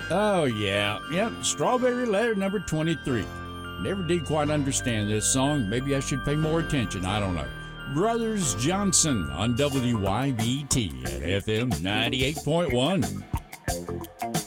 Oh, yeah. Yep. Strawberry Letter number 23. Never did quite understand this song. Maybe I should pay more attention. I don't know. Brothers Johnson on WYBT at FM 98.1.